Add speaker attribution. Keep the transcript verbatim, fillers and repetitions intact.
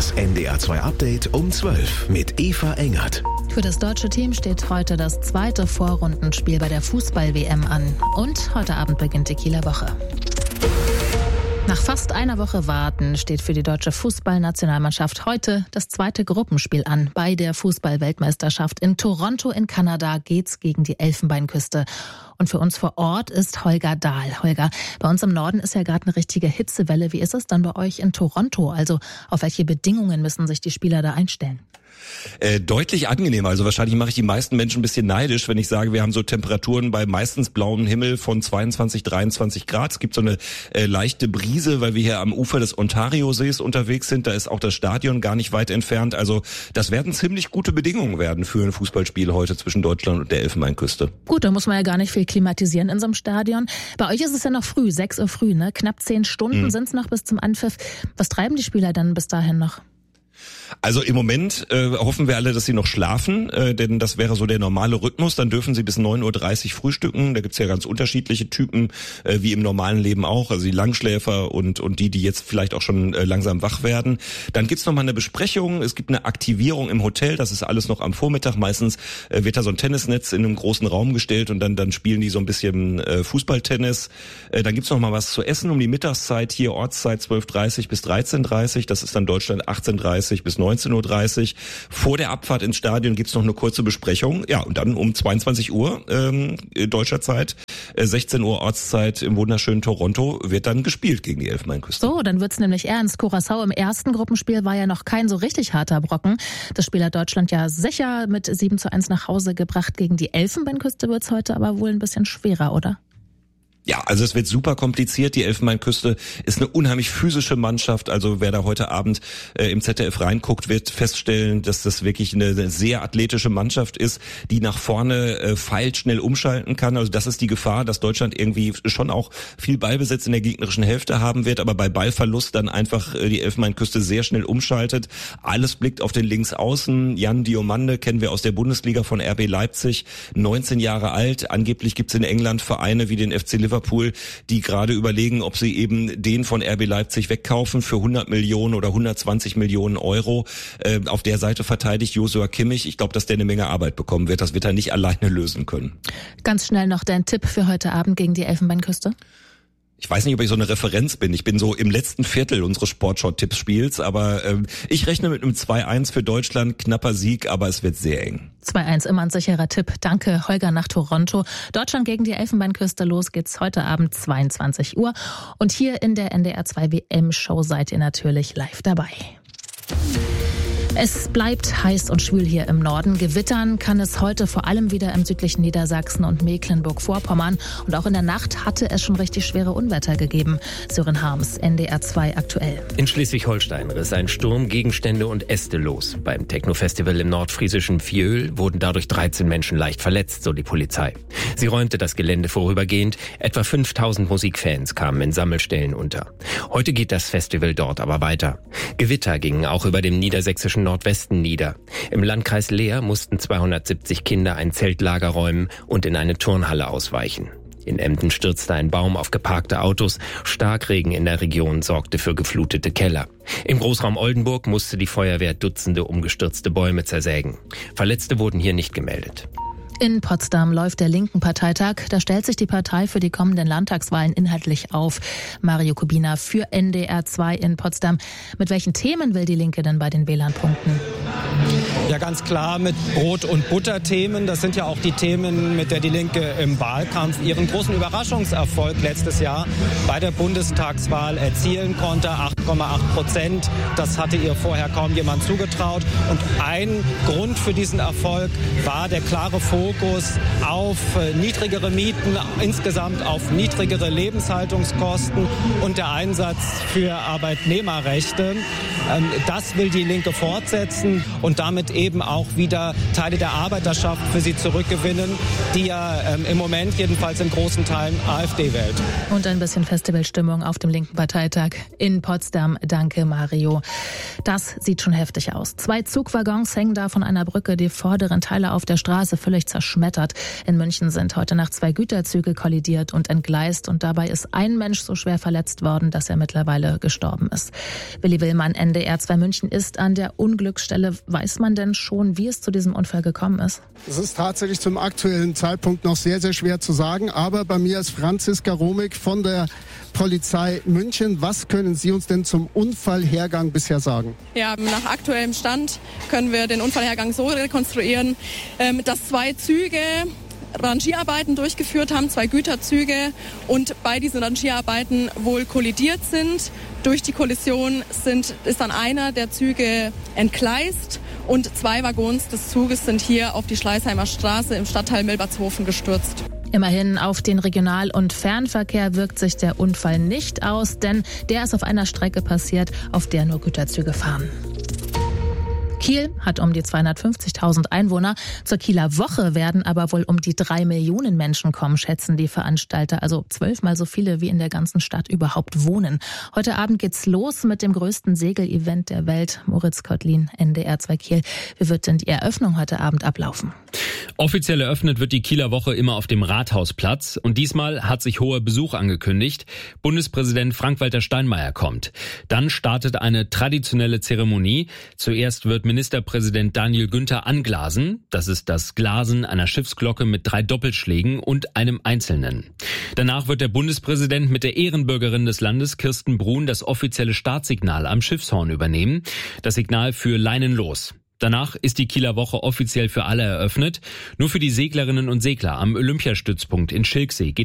Speaker 1: Das N D R zwei Update um zwölf mit Eva Engert.
Speaker 2: Für das deutsche Team steht heute das zweite Vorrundenspiel bei der Fußball-W M an. Und heute Abend beginnt die Kieler Woche. Nach fast einer Woche Warten steht für die deutsche Fußballnationalmannschaft heute das zweite Gruppenspiel an. Bei der Fußball-Weltmeisterschaft in Toronto in Kanada geht's gegen die Elfenbeinküste. Und für uns vor Ort ist Holger Dahl. Holger, bei uns im Norden ist ja gerade eine richtige Hitzewelle. Wie ist es dann bei euch in Toronto? Also auf welche Bedingungen müssen sich die Spieler da einstellen?
Speaker 3: Äh, deutlich angenehmer. Also wahrscheinlich mache ich die meisten Menschen ein bisschen neidisch, wenn ich sage, wir haben so Temperaturen bei meistens blauem Himmel von zweiundzwanzig, dreiundzwanzig Grad. Es gibt so eine äh, leichte Brise, weil wir hier am Ufer des Ontario-Sees unterwegs sind. Da ist auch das Stadion gar nicht weit entfernt. Also das werden ziemlich gute Bedingungen werden für ein Fußballspiel heute zwischen Deutschland und der Elfenbeinküste.
Speaker 2: Gut, da muss man ja gar nicht viel klimatisieren in so einem Stadion. Bei euch ist es ja noch früh, sechs Uhr früh, ne? Knapp zehn Stunden hm. sind es noch bis zum Anpfiff. Was treiben die Spieler dann bis dahin noch?
Speaker 3: Also im Moment äh, hoffen wir alle, dass sie noch schlafen, äh, denn das wäre so der normale Rhythmus. Dann dürfen sie bis neun Uhr dreißig frühstücken. Da gibt's ja ganz unterschiedliche Typen, äh, wie im normalen Leben auch. Also die Langschläfer und und die, die jetzt vielleicht auch schon äh, langsam wach werden. Dann gibt's noch mal eine Besprechung. Es gibt eine Aktivierung im Hotel. Das ist alles noch am Vormittag. Meistens äh, wird da so ein Tennisnetz in einem großen Raum gestellt und dann dann spielen die so ein bisschen äh, Fußballtennis. Äh, dann gibt's noch mal was zu essen um die Mittagszeit. Hier Ortszeit zwölf Uhr dreißig bis dreizehn Uhr dreißig. Das ist dann Deutschland achtzehn Uhr dreißig bis neunzehn Uhr dreißig. Vor der Abfahrt ins Stadion gibt's noch eine kurze Besprechung. Ja, und dann um zweiundzwanzig Uhr ähm, deutscher Zeit, äh, sechzehn Uhr Ortszeit im wunderschönen Toronto, wird dann gespielt gegen die Elfenbeinküste.
Speaker 2: So, dann wird's nämlich ernst. Curaçao im ersten Gruppenspiel war ja noch kein so richtig harter Brocken. Das Spiel hat Deutschland ja sicher mit sieben zu eins nach Hause gebracht. Gegen die Elfenbeinküste wird's heute aber wohl ein bisschen schwerer, oder?
Speaker 3: Ja, also es wird super kompliziert. Die Elfenbeinküste ist eine unheimlich physische Mannschaft. Also wer da heute Abend äh, im Z D F reinguckt, wird feststellen, dass das wirklich eine, eine sehr athletische Mannschaft ist, die nach vorne äh, feilt, schnell umschalten kann. Also das ist die Gefahr, dass Deutschland irgendwie schon auch viel Ballbesitz in der gegnerischen Hälfte haben wird, aber bei Ballverlust dann einfach äh, die Elfenbeinküste sehr schnell umschaltet. Alles blickt auf den Linksaußen. Jan Diomande kennen wir aus der Bundesliga von R B Leipzig, neunzehn Jahre alt. Angeblich gibt's in England Vereine wie den F C Liverpool, Liverpool, die gerade überlegen, ob sie eben den von R B Leipzig wegkaufen für hundert Millionen oder hundertzwanzig Millionen Euro. Äh, auf der Seite verteidigt Joshua Kimmich. Ich glaube, dass der eine Menge Arbeit bekommen wird. Das wird er nicht alleine lösen können.
Speaker 2: Ganz schnell noch dein Tipp für heute Abend gegen die Elfenbeinküste?
Speaker 3: Ich weiß nicht, ob ich so eine Referenz bin. Ich bin so im letzten Viertel unseres Sportschau-Tippspiels, aber ähm, ich rechne mit einem zwei eins für Deutschland, knapper Sieg, aber es wird sehr eng.
Speaker 2: zwei eins, immer ein sicherer Tipp. Danke, Holger nach Toronto. Deutschland gegen die Elfenbeinküste, los geht's heute Abend zweiundzwanzig Uhr. Und hier in der N D R zwei W M-Show seid ihr natürlich live dabei. Es bleibt heiß und schwül hier im Norden. Gewittern kann es heute vor allem wieder im südlichen Niedersachsen und Mecklenburg-Vorpommern. Und auch in der Nacht hatte es schon richtig schwere Unwetter gegeben. Sören Harms, N D R zwei aktuell.
Speaker 4: In Schleswig-Holstein riss ein Sturm Gegenstände und Äste los. Beim Techno-Festival im nordfriesischen Viöl wurden dadurch dreizehn Menschen leicht verletzt, so die Polizei. Sie räumte das Gelände vorübergehend. Etwa fünftausend Musikfans kamen in Sammelstellen unter. Heute geht das Festival dort aber weiter. Gewitter gingen auch über dem niedersächsischen Nordwesten nieder. Im Landkreis Leer mussten zweihundertsiebzig Kinder ein Zeltlager räumen und in eine Turnhalle ausweichen. In Emden stürzte ein Baum auf geparkte Autos. Starkregen in der Region sorgte für geflutete Keller. Im Großraum Oldenburg musste die Feuerwehr Dutzende umgestürzte Bäume zersägen. Verletzte wurden hier nicht gemeldet.
Speaker 2: In Potsdam läuft der linken Parteitag. Da stellt sich die Partei für die kommenden Landtagswahlen inhaltlich auf. Mario Kubina für N D R zwei in Potsdam. Mit welchen Themen will die Linke denn bei den Wählern punkten?
Speaker 5: Ja, ganz klar mit Brot- und Butterthemen. Das sind ja auch die Themen, mit der die Linke im Wahlkampf ihren großen Überraschungserfolg letztes Jahr bei der Bundestagswahl erzielen konnte. acht Komma acht Prozent. Das hatte ihr vorher kaum jemand zugetraut. Und ein Grund für diesen Erfolg war der klare Fokus auf niedrigere Mieten, insgesamt auf niedrigere Lebenshaltungskosten und der Einsatz für Arbeitnehmerrechte. Das will die Linke fortsetzen und damit eben auch wieder Teile der Arbeiterschaft für sie zurückgewinnen, die ja ähm, im Moment jedenfalls in großen Teilen AfD wählt.
Speaker 2: Und ein bisschen Festivalstimmung auf dem linken Parteitag in Potsdam. Danke, Mario. Das sieht schon heftig aus. Zwei Zugwaggons hängen da von einer Brücke, die vorderen Teile auf der Straße völlig zerschmettert. In München sind heute Nacht zwei Güterzüge kollidiert und entgleist und dabei ist ein Mensch so schwer verletzt worden, dass er mittlerweile gestorben ist. Willi Willmann, N D R zwei München ist an der Unglücksstelle. Weiß man denn schon, wie es zu diesem Unfall gekommen ist?
Speaker 6: Das ist tatsächlich zum aktuellen Zeitpunkt noch sehr, sehr schwer zu sagen. Aber bei mir ist Franziska Romig von der Polizei München. Was können Sie uns denn zum Unfallhergang bisher sagen?
Speaker 7: Ja, nach aktuellem Stand können wir den Unfallhergang so rekonstruieren, dass zwei Züge Rangierarbeiten durchgeführt haben, zwei Güterzüge, und bei diesen Rangierarbeiten wohl kollidiert sind. Durch die Kollision sind, ist dann einer der Züge entgleist und zwei Waggons des Zuges sind hier auf die Schleißheimer Straße im Stadtteil Milbertshofen gestürzt.
Speaker 2: Immerhin auf den Regional- und Fernverkehr wirkt sich der Unfall nicht aus, denn der ist auf einer Strecke passiert, auf der nur Güterzüge fahren. Kiel hat um die zweihundertfünfzigtausend Einwohner. Zur Kieler Woche werden aber wohl um die drei Millionen Menschen kommen, schätzen die Veranstalter. Also zwölfmal so viele, wie in der ganzen Stadt überhaupt wohnen. Heute Abend geht's los mit dem größten Segelevent der Welt. Moritz Kottlin, N D R zwei Kiel. Wie wird denn die Eröffnung heute Abend ablaufen?
Speaker 4: Offiziell eröffnet wird die Kieler Woche immer auf dem Rathausplatz. Und diesmal hat sich hoher Besuch angekündigt. Bundespräsident Frank-Walter Steinmeier kommt. Dann startet eine traditionelle Zeremonie. Zuerst wird Ministerpräsident Daniel Günther anglasen. Das ist das Glasen einer Schiffsglocke mit drei Doppelschlägen und einem einzelnen. Danach wird der Bundespräsident mit der Ehrenbürgerin des Landes, Kirsten Brun, das offizielle Startsignal am Schiffshorn übernehmen. Das Signal für Leinen los. Danach ist die Kieler Woche offiziell für alle eröffnet. Nur für die Seglerinnen und Segler am Olympiastützpunkt in Schilksee geht